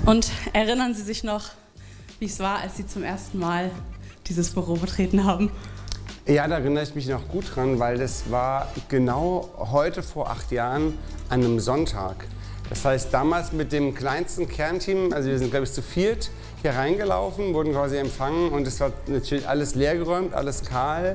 Und erinnern Sie sich noch, wie es war, als Sie zum ersten Mal dieses Büro betreten haben? Ja, da erinnere ich mich noch gut dran, weil das war genau heute vor 8 Jahren an einem Sonntag. Das heißt, damals mit dem kleinsten Kernteam, also wir sind, glaube ich, zu 4 hier reingelaufen, wurden quasi empfangen und es war natürlich alles leergeräumt, alles kahl.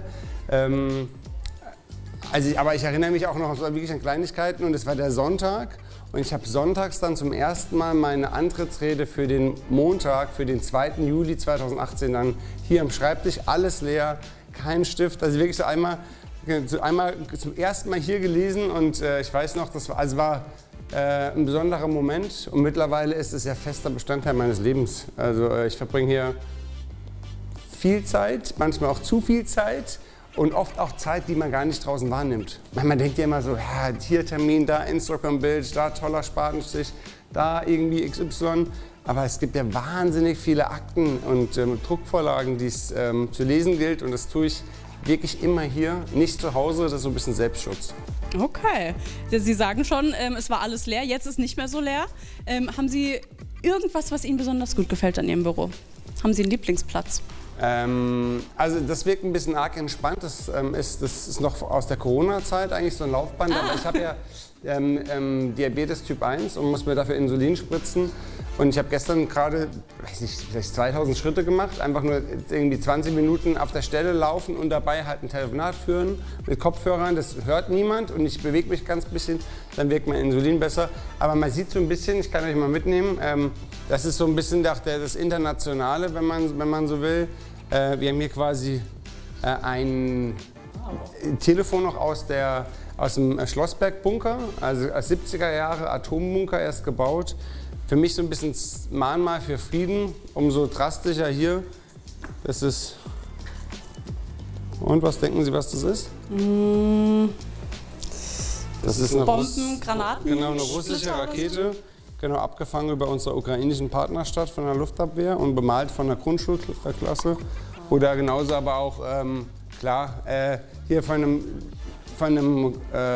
Aber ich erinnere mich auch noch wirklich an Kleinigkeiten und es war der Sonntag und ich habe sonntags dann zum ersten Mal meine Antrittsrede für den Montag, für den 2. Juli 2018 dann hier am Schreibtisch, alles leer, kein Stift, also wirklich so einmal zum ersten Mal hier gelesen und ich weiß noch, das war ein besonderer Moment und mittlerweile ist es ja fester Bestandteil meines Lebens. Also ich verbringe hier viel Zeit, manchmal auch zu viel Zeit und oft auch Zeit, die man gar nicht draußen wahrnimmt. Man denkt ja immer so, ja, hier Termin, da Instagram-Bild, da toller Spatenstich, da irgendwie XY. Aber es gibt ja wahnsinnig viele Akten und Druckvorlagen, die es zu lesen gilt und das tue ich wirklich immer hier, nicht zu Hause, das ist so ein bisschen Selbstschutz. Okay, Sie sagen schon, es war alles leer, jetzt ist nicht mehr so leer. Haben Sie irgendwas, was Ihnen besonders gut gefällt an Ihrem Büro? Haben Sie einen Lieblingsplatz? Also das wirkt ein bisschen arg entspannt, das ist noch aus der Corona-Zeit eigentlich so ein Laufband, aber ich habe ja Diabetes Typ 1 und muss mir dafür Insulin spritzen. Und ich habe gestern gerade, weiß nicht, vielleicht 2000 Schritte gemacht, einfach nur irgendwie 20 Minuten auf der Stelle laufen und dabei halt ein Telefonat führen mit Kopfhörern. Das hört niemand und ich bewege mich ganz bisschen, dann wirkt mein Insulin besser. Aber man sieht so ein bisschen, ich kann euch mal mitnehmen, das ist so ein bisschen das Internationale, wenn man so will. Wir haben hier quasi ein Telefon noch aus dem Schlossberg-Bunker, also als 70er Jahre Atombunker erst gebaut. Für mich so ein bisschen Mahnmal für Frieden, umso drastischer hier. Das ist. Und was denken Sie, was das ist? Das ist eine Bomben, Granaten? Genau, eine russische Rakete. Genau, abgefangen über unserer ukrainischen Partnerstadt von der Luftabwehr und bemalt von der Grundschulklasse. Oder genauso aber auch, hier von einem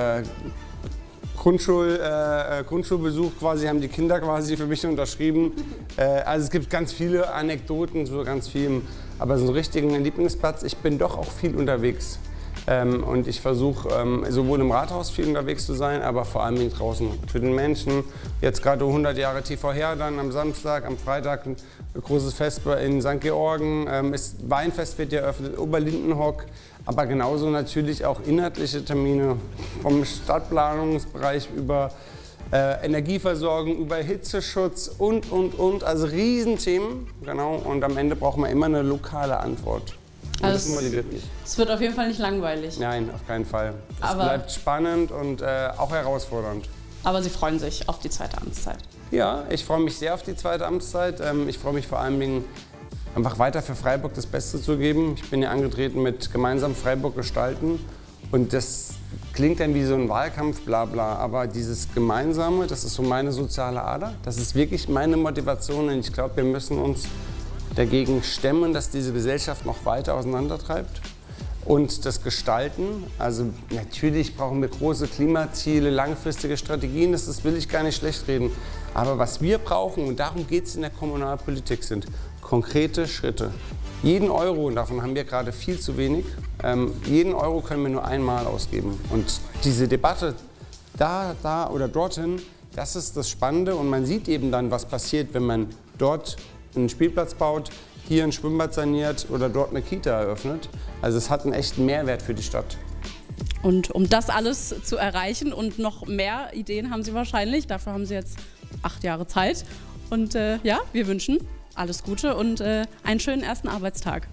Grundschulbesuch quasi, haben die Kinder quasi für mich unterschrieben. Also es gibt ganz viele Anekdoten zu ganz vielem, aber so einen richtigen Lieblingsplatz, ich bin doch auch viel unterwegs. Und ich versuche sowohl im Rathaus viel unterwegs zu sein, aber vor allem draußen für den Menschen. Jetzt gerade 100 Jahre TV Herdann am Samstag, am Freitag ein großes Fest in St. Georgen. Das Weinfest wird eröffnet, Oberlindenhock. Aber genauso natürlich auch inhaltliche Termine vom Stadtplanungsbereich über Energieversorgung, über Hitzeschutz und. Also Riesenthemen. Genau. Und am Ende braucht man immer eine lokale Antwort. Also es wird auf jeden Fall nicht langweilig. Nein, auf keinen Fall. Es bleibt spannend und auch herausfordernd. Aber Sie freuen sich auf die zweite Amtszeit? Ja, ich freue mich sehr auf die zweite Amtszeit. Ich freue mich vor allem einfach weiter für Freiburg das Beste zu geben. Ich bin ja angetreten mit gemeinsam Freiburg gestalten und das klingt dann wie so ein Wahlkampf, bla bla, aber dieses Gemeinsame, das ist so meine soziale Ader, das ist wirklich meine Motivation und ich glaube, wir müssen uns dagegen stemmen, dass diese Gesellschaft noch weiter auseinandertreibt. Und das Gestalten, also natürlich brauchen wir große Klimaziele, langfristige Strategien, das will ich gar nicht schlecht reden. Aber was wir brauchen, und darum geht es in der Kommunalpolitik, sind konkrete Schritte. Jeden Euro, und davon haben wir gerade viel zu wenig, jeden Euro können wir nur einmal ausgeben. Und diese Debatte da oder dorthin, das ist das Spannende. Und man sieht eben dann, was passiert, wenn man dort einen Spielplatz baut, hier ein Schwimmbad saniert oder dort eine Kita eröffnet. Also es hat einen echten Mehrwert für die Stadt. Und um das alles zu erreichen und noch mehr Ideen haben Sie wahrscheinlich, dafür haben Sie jetzt 8 Jahre Zeit. Und ja, wir wünschen alles Gute und einen schönen ersten Arbeitstag.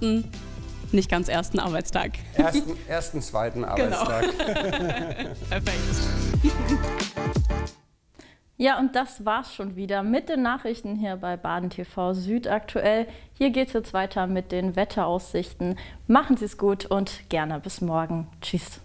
Nicht ganz ersten Arbeitstag. Zweiten Arbeitstag. Genau. Perfekt. Ja, und das war's schon wieder mit den Nachrichten hier bei Baden TV Südaktuell. Hier geht's jetzt weiter mit den Wetteraussichten. Machen Sie es gut und gerne bis morgen. Tschüss.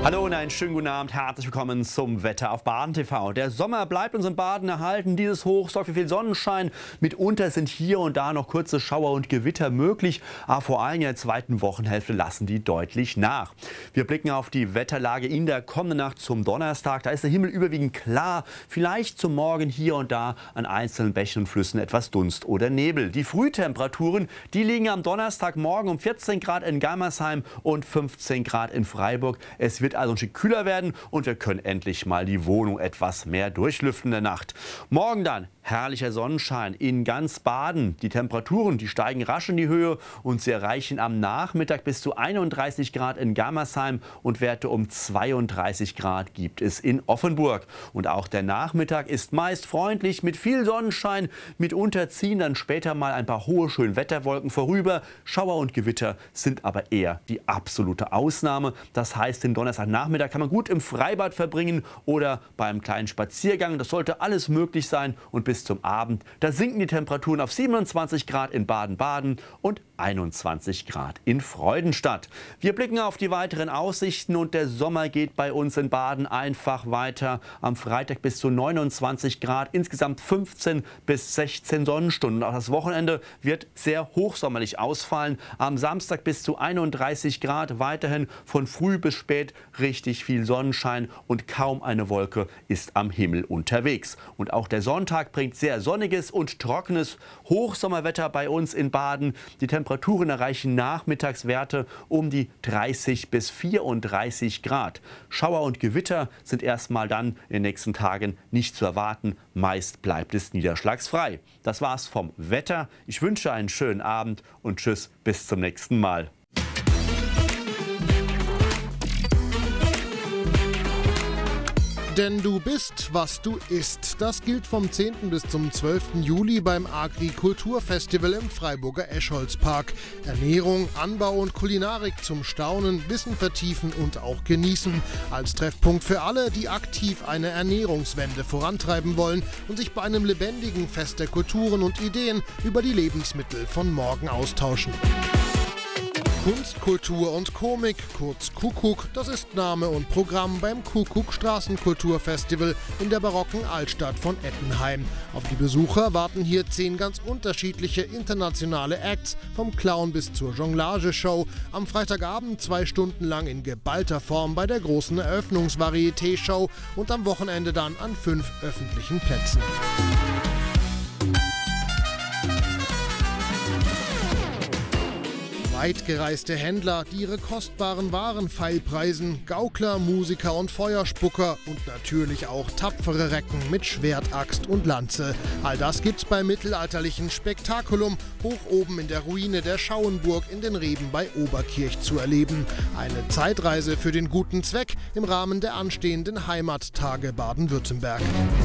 Hallo und einen schönen guten Abend, herzlich willkommen zum Wetter auf Baden TV. Der Sommer bleibt uns in Baden erhalten, dieses Hoch sorgt für viel Sonnenschein. Mitunter sind hier und da noch kurze Schauer und Gewitter möglich, aber vor allem in der zweiten Wochenhälfte lassen die deutlich nach. Wir blicken auf die Wetterlage in der kommenden Nacht zum Donnerstag. Da ist der Himmel überwiegend klar, vielleicht zum Morgen hier und da an einzelnen Bächen und Flüssen etwas Dunst oder Nebel. Die Frühtemperaturen, die liegen am Donnerstagmorgen um 14 Grad in Germersheim und 15 Grad in Freiburg. Es wird also ein Stück kühler werden und wir können endlich mal die Wohnung etwas mehr durchlüften in der Nacht. Morgen dann herrlicher Sonnenschein in ganz Baden. Die Temperaturen, die steigen rasch in die Höhe und sie erreichen am Nachmittag bis zu 31 Grad in Germersheim und Werte um 32 Grad gibt es in Offenburg. Und auch der Nachmittag ist meist freundlich mit viel Sonnenschein. Mitunter ziehen dann später mal ein paar hohe Schönwetterwolken vorüber. Schauer und Gewitter sind aber eher die absolute Ausnahme. Das heißt, den Donnerstagnachmittag kann man gut im Freibad verbringen oder beim kleinen Spaziergang. Das sollte alles möglich sein und bis zum Abend, da sinken die Temperaturen auf 27 Grad in Baden-Baden und 21 Grad in Freudenstadt. Wir blicken auf die weiteren Aussichten und der Sommer geht bei uns in Baden einfach weiter. Am Freitag bis zu 29 Grad, insgesamt 15 bis 16 Sonnenstunden. Auch das Wochenende wird sehr hochsommerlich ausfallen. Am Samstag bis zu 31 Grad, weiterhin von früh bis spät richtig viel Sonnenschein und kaum eine Wolke ist am Himmel unterwegs. Und auch der Sonntag bringt sehr sonniges und trockenes Hochsommerwetter bei uns in Baden. Die Temperaturen erreichen Nachmittagswerte um die 30 bis 34 Grad. Schauer und Gewitter sind erstmal dann in den nächsten Tagen nicht zu erwarten. Meist bleibt es niederschlagsfrei. Das war's vom Wetter. Ich wünsche einen schönen Abend und tschüss, bis zum nächsten Mal. Denn du bist, was du isst. Das gilt vom 10. bis zum 12. Juli beim Agrikulturfestival im Freiburger Eschholzpark. Ernährung, Anbau und Kulinarik zum Staunen, Wissen vertiefen und auch genießen. Als Treffpunkt für alle, die aktiv eine Ernährungswende vorantreiben wollen und sich bei einem lebendigen Fest der Kulturen und Ideen über die Lebensmittel von morgen austauschen. Kunst, Kultur und Komik, kurz Kuckuck, das ist Name und Programm beim Kuckuck Straßenkulturfestival in der barocken Altstadt von Ettenheim. Auf die Besucher warten hier 10 ganz unterschiedliche internationale Acts, vom Clown bis zur Jonglageshow. Am Freitagabend 2 Stunden lang in geballter Form bei der großen Eröffnungsvarieté-Show und am Wochenende dann an 5 öffentlichen Plätzen. Weitgereiste Händler, die ihre kostbaren Waren feilpreisen, Gaukler, Musiker und Feuerspucker und natürlich auch tapfere Recken mit Schwert, Axt und Lanze. All das gibt's beim mittelalterlichen Spektakulum hoch oben in der Ruine der Schauenburg in den Reben bei Oberkirch zu erleben. Eine Zeitreise für den guten Zweck im Rahmen der anstehenden Heimattage Baden-Württemberg.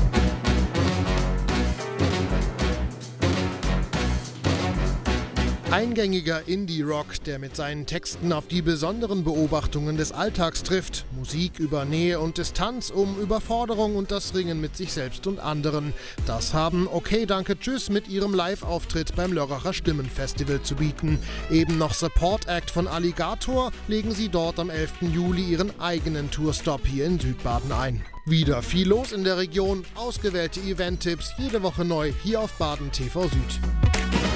Eingängiger Indie-Rock, der mit seinen Texten auf die besonderen Beobachtungen des Alltags trifft. Musik über Nähe und Distanz, um Überforderung und das Ringen mit sich selbst und anderen. Das haben Okay Danke Tschüss mit ihrem Live-Auftritt beim Lörracher Stimmenfestival zu bieten. Eben noch Support-Act von Alligator legen sie dort am 11. Juli ihren eigenen Tourstop hier in Südbaden ein. Wieder viel los in der Region, ausgewählte Event-Tipps jede Woche neu hier auf Baden TV Süd.